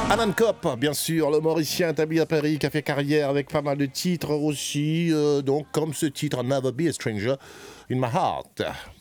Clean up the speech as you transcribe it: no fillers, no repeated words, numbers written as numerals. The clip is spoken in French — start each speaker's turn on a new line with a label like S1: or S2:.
S1: Alan Copp, bien sûr, le Mauricien établi à Paris qui a fait carrière avec pas mal de titres aussi, donc comme ce titre Never Be a Stranger in My Heart.